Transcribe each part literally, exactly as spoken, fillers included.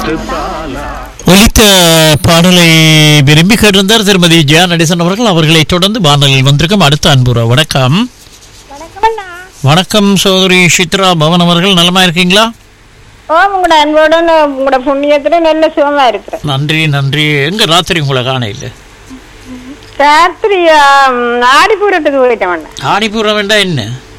ஒலித்த பாடலை விரும்பி கேட்டிருந்தார் திருமதி ஜெயா நடேசன் அவர்கள். அவர்களை தொடர்ந்து வானொலியில் வந்திருக்கும் அடுத்த அன்புறா. வணக்கம். வணக்கம் சகோதரி சித்ரா பவன் அவர்கள், நலமா இருக்கீங்களா? ஓ, உங்களோட அன்போட உங்களோட புண்ணியத்துல நல்ல சுகமா இருக்கிறேன். நன்றி நன்றி. எங்க ராத்திரி உங்களை காண இல்லை? ராத்திரி ஆடிப்பூரத்துக்கு போயிட்டேன். ஆடிப்பூரம் வேண்டா என்ன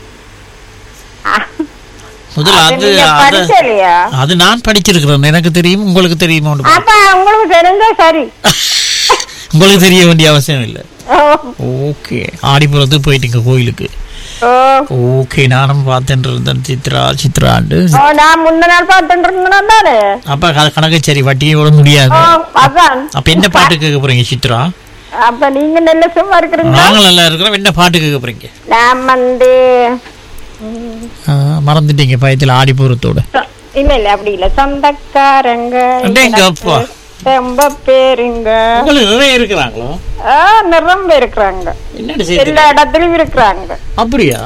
முதல்ல அது அது நான் படிச்சிருக்கிறேன், எனக்கு தெரியும். உங்களுக்கு தெரியுமா? உங்களுக்கு தெரிஞ்சா சரி, உங்களுக்கு தெரிய வேண்டிய அவசியம் இல்லை. ஓகே, ஆடிப்புறத்துக்கு போயிட்டீங்க கோயிலுக்கு. ஓகே, நானும் பார்த்துட்டு இருந்தேன் சித்ரா சித்ராண்டு. நான் முன்ன நாள் பார்த்துட்டு இருந்தேன். அப்ப கணக்கு சரி, வட்டியும் விட முடியாது. அப்ப என்ன பாட்டு கேட்க போறீங்க சித்ரா? அப்ப நீங்க நல்ல சும்மா இருக்கிறீங்க. நாங்க நல்லா இருக்கிறோம். என்ன பாட்டு கேட்க போறீங்க? நான் வந்து மறந்துட்டீங்க பயத்துல ஆடிப்பூரத்தோட. இல்ல இல்ல அப்படி இல்ல, சொந்தக்காரங்க அப்பா ரொம்ப பேருங்க. உங்களுக்கு நிறைய இருக்கிறாங்களோ? நிரம்ப இருக்கிறாங்க, எல்லா இடத்துலயும் இருக்கிறாங்க. அப்படியா?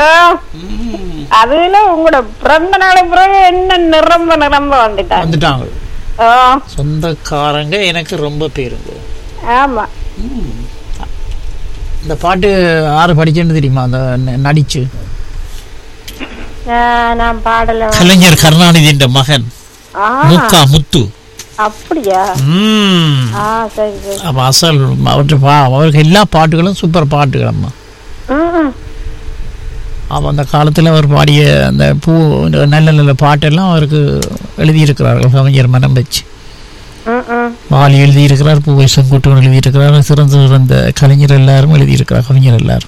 அதுல உங்களோட பிறந்த நாளை பிறகு என்ன நிரம்ப நிரம்ப வந்துட்டாங்க வந்துட்டாங்க சொந்தக்காரங்க எனக்கு ரொம்ப பேருங்க. ஆமா, இந்த பாட்டு யாரு படிச்சேன்னு தெரியுமா? அந்த நடிச்சு நான் பாடல கலைஞர் கருணாநிதியின் மகன் முக்கா முத்து. அப்படியா? அப்ப அசல் அவருக்கு எல்லா பாட்டுகளும் சூப்பர் பாட்டுகள். அம்மா அப்ப அந்த காலத்துல அவர் பாடிய அந்த பூ நல்ல நல்ல பாட்டெல்லாம் அவருக்கு எழுதியிருக்கிறார்கள் கவிஞர் மனம் வச்சு. வாலி எழுதியிருக்கிறார், பூவை செங்கோட்டுவன் எழுதியிருக்கிறார், சிறந்த சிறந்த கலைஞர் எல்லாரும் எழுதியிருக்கிறார், கவிஞர் எல்லாரும்.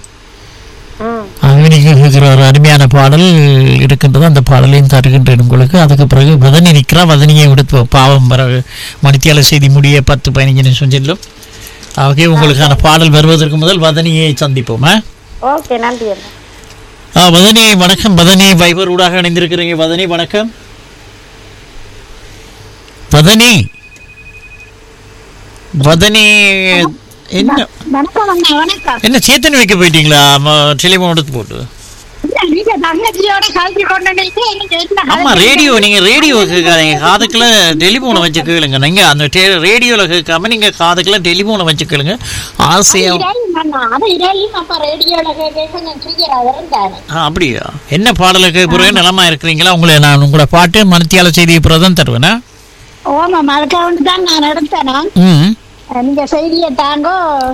ஒரு அருமையான பாடல் இருக்கின்றது, அந்த பாடலையும் தருகின்றேன் உங்களுக்கு. அதுக்கு பிறகு வதனி நிற்கிறா, வதனியை விடுத்து பாவம் வர மணித்தியால செய்தி முடிய பத்து பதினஞ்சு நிமிஷம் செல்லும். ஆகவே உங்களுக்கான பாடல் வருவதற்கு முதல் வதனியை சந்திப்போம். வதனி வணக்கம். வதனி வைபர் ஊடாக இணைந்திருக்கிறீங்க. வதனி வணக்கம். வதனி வதனி என்ன என்ன சேத்தன் வைக்க போயிட்டீங்களா? டெலிஃபோன் எடுத்து போட்டு. ஆமா, ரேடியோ நீங்க ரேடியோ கேட்காதீங்க, காதுக்குள்ள டெலிஃபோனை வச்சு கேளுங்க. நீங்க அந்த ரேடியோல கேட்காம நீங்க காதுக்குள்ள டெலிஃபோனை வச்சு கேளுங்க. ஆசையா அப்படியா? என்ன பாடல கேட்க நிலமா இருக்கிறீங்களா? உங்களை நான் உங்களோட பாட்டு மணித்தியால செய்தி பிரதம் தருவேனா? நீங்க செய்தியை தாங்கோ.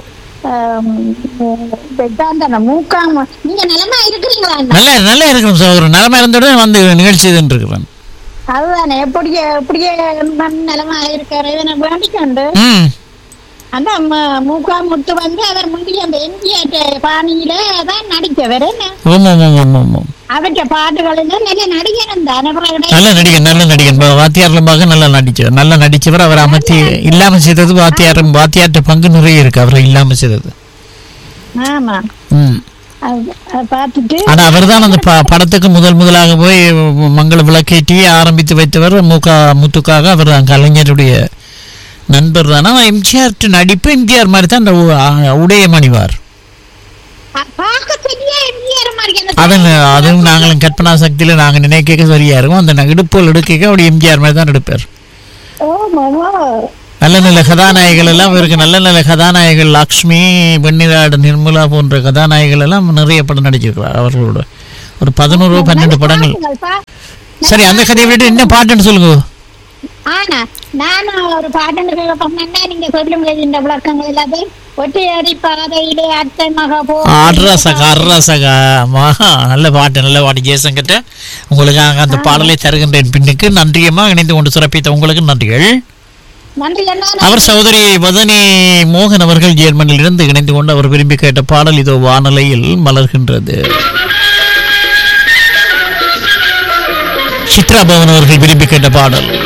நீங்க நிலமா இருக்கிறீங்களா? நல்லா நல்லா இருக்கும் சகோதரன். நிலமா இருந்தோட வந்து நிகழ்ச்சி இருக்கிறேன். அதுதானே, எப்படியே எப்படியே நிலமா இருக்கிற வேண்டிக்கொண்டு அந்த மூக்கா முத்து வந்து அவர் முந்தைய அந்த எம்ஜிஆர் பாணியில தான் நடிச்சவர். அவற்ற பாட்டுகள் நல்ல நடிகர் தானே. நல்ல நடிகர், நல்ல நடிகர். வாத்தியார்லமாக நல்லா நடிச்சவர், நல்லா நடிச்சவர். அவர் அமைத்தி இல்லாம செய்தது வாத்தியார். வாத்தியார்ட்ட பங்கு நிறைய இருக்கு அவரை இல்லாம செய்தது. ஆமா, ஆனா அவர் தான் அந்த படத்துக்கு முதல் முதலாக போய் மங்கள விளக்கேற்றி ஆரம்பித்து வைத்தவர். மூக்கா முத்துக்காக அவர் தான் கலைஞருடைய நண்பர் தானே. எம்ஜிஆர் நடிப்பு எம்ஜிஆர் மாதிரி தான் அந்த உடைய மணிவார். அதுவும் அதுவும் நாங்களும் கற்பனா சக்தியில நாங்க நினைக்க சரியா இருக்கும். அந்த இடுப்புகள் எடுக்க அப்படி எம்ஜிஆர் மாதிரி தான் எடுப்பார். நல்ல நல்ல கதாநாயகிகள் எல்லாம் இருக்கு. நல்ல நல்ல கதாநாயகிகள் லக்ஷ்மி, வெண்ணிலாடு, நிர்மலா போன்ற கதாநாயகிகள் எல்லாம் நிறைய படம் நடிச்சிருக்கிறார். அவர்களோட ஒரு பதினோரு பன்னெண்டு படங்கள். சரி, அந்த கதையை விட்டு என்ன பாட்டுன்னு சொல்லுங்க. ஆனா நானும் ஒரு பாட்டு நீங்க சொல்லுங்க. இந்த விளக்கங்கள் எல்லாத்தையும் ஒற்றையடி பாதையிலே அத்தை மகா போ அட்ரஸகா அட்ரஸகா நல்ல பாட்டு, நல்ல பாட்டு. ஜெயசங்கர்ட்ட உங்களுக்கு அந்த பாடலை தருகின்றேன் பின்னுக்கு. நன்றியம்மா, இணைந்து கொண்டு சிறப்பித்த உங்களுக்கு நன்றிகள். அவர் சகோதரி வதனி மோகன் அவர்கள் ஜெர்மனியில் இருந்து இணைந்து கொண்டு அவர் விரும்பி கேட்ட பாடல் இதோ வானலையில் மலர்கின்றது. சித்ரா பவன் அவர்கள் விரும்பி கேட்ட பாடல்.